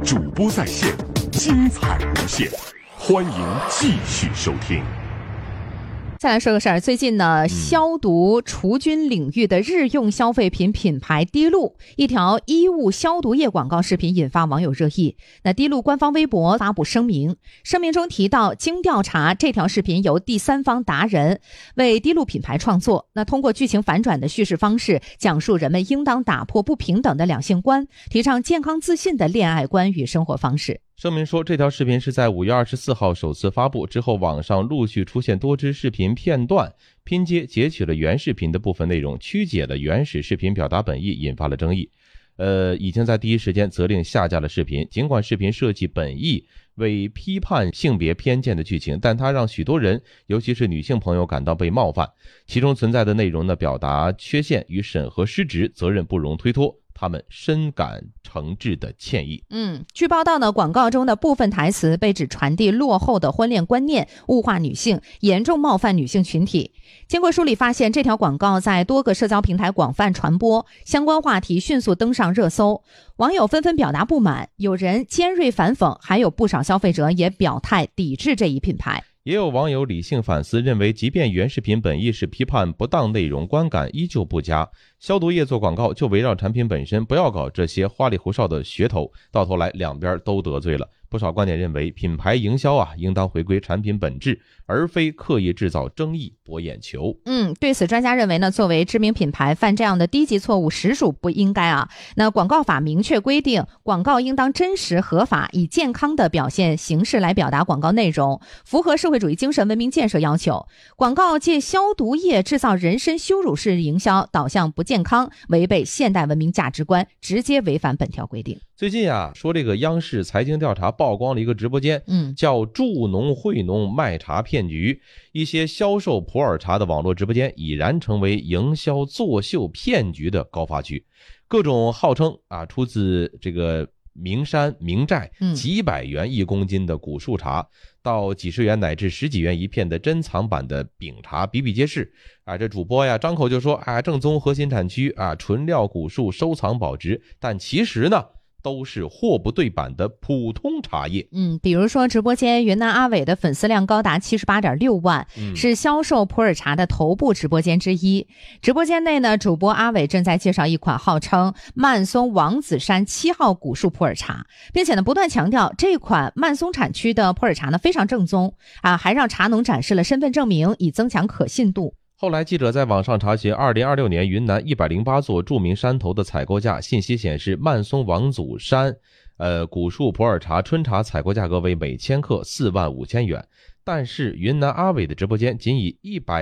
主播在线，精彩无限，欢迎继续收听。 再来说个事儿，最近呢，消毒除菌领域的日用消费品品牌滴露一条衣物消毒液广告视频引发网友热议。那滴露官方微博发布声明，声明中提到，经调查，这条视频由第三方达人为滴露品牌创作。那通过剧情反转的叙事方式，讲述人们应当打破不平等的两性观，提倡健康自信的恋爱观与生活方式。 声明说，这条视频是在5月24号首次发布之后，网上陆续出现多支视频片段，拼接截取了原视频的部分内容，曲解了原始视频表达本意，引发了争议。已经在第一时间责令下架了视频。尽管视频设计本意为批判性别偏见的剧情，但它让许多人，尤其是女性朋友感到被冒犯。其中存在的内容呢，表达缺陷与审核失职，责任不容推脱。他们深感诚挚的歉意。 据报道呢，广告中的部分台词被指传递落后的婚恋观念，物化女性，严重冒犯女性群体。经过梳理发现，这条广告在多个社交平台广泛传播，相关话题迅速登上热搜，网友纷纷表达不满，有人尖锐反讽，还有不少消费者也表态抵制这一品牌。 也有网友理性反思，认为即便原视频本意是批判不当内容，观感依旧不佳。消毒液做广告就围绕产品本身，不要搞这些花里胡哨的噱头，到头来两边都得罪了。不少观点认为，品牌营销应当回归产品本质，而非刻意制造争议博眼球。 对此专家认为呢，作为知名品牌犯这样的低级错误实属不应该啊。那广告法明确规定，广告应当真实合法，以健康的表现形式来表达广告内容，符合社会主义精神文明建设要求。广告借消毒液制造人身羞辱式营销，导向不健康，违背现代文明价值观，直接违反本条规定。 最近说这个央视财经调查曝光了一个直播间，叫助农惠农卖茶骗局。一些销售普洱茶的网络直播间已然成为营销作秀骗局的高发区。各种号称出自这个名山名寨，几百元1公斤的古树茶，到几十元乃至10几元一片的珍藏版的饼茶比比皆是。这主播张口就说正宗核心产区纯料古树收藏保值，但其实呢都是货不对版的普通茶叶。 比如说直播间云南阿伟的粉丝量高达 78.6 万，是销售普洱茶的头部直播间之一。直播间内呢，主播阿伟正在介绍一款号称曼松王子山7号古树普洱茶，并且呢不断强调这款曼松产区的普洱茶呢非常正宗还让茶农展示了身份证明，以增强可信度。 后来记者在网上查询2026年云南108座著名山头的采购价，信息显示曼松王子山古树普洱茶春茶采购价格为每千克45000元，但是云南阿伟的直播间仅以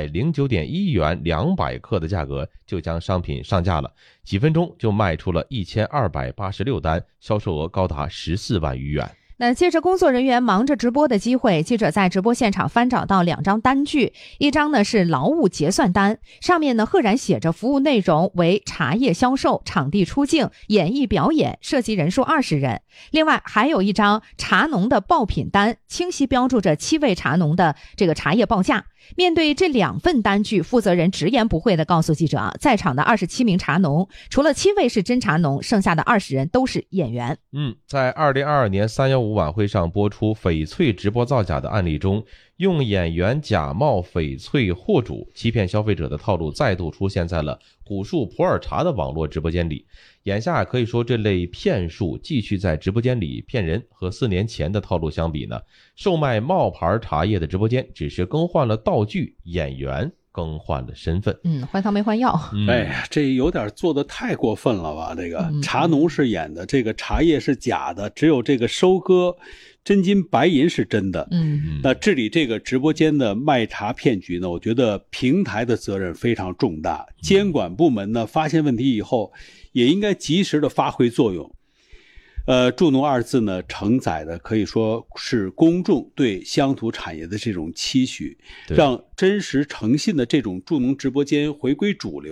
109.1元200克的价格就将商品上架了，几分钟就卖出了1286单，销售额高达14万余元。 那借着工作人员忙着直播的机会，记者在直播现场翻找到2张单据，一张呢是劳务结算单，上面呢赫然写着服务内容为茶叶销售、场地出镜、演艺表演，涉及人数20人。另外还有一张茶农的报品单，清晰标注着7位茶农的这个茶叶报价。面对这2份单据，负责人直言不讳地告诉记者，在场的27名茶农，除了7位是真茶农，剩下的20人都是演员。 在2022年315晚会上播出翡翠直播造假的案例中，用演员假冒翡翠货主欺骗消费者的套路再度出现在了古树普洱茶的网络直播间里。眼下可以说，这类骗术继续在直播间里骗人，和4年前的套路相比呢，售卖冒牌茶叶的直播间只是更换了道具，演员更换了身份。 换汤没换药。 这有点做得太过分了吧？这个茶农是演的，这个茶叶是假的，只有这个收割真金白银是真的。那治理这个直播间的卖茶骗局呢，我觉得平台的责任非常重大，监管部门呢发现问题以后也应该及时的发挥作用。助农2字呢，承载的可以说是公众对乡土产业的这种期许，让真实诚信的这种助农直播间回归主流。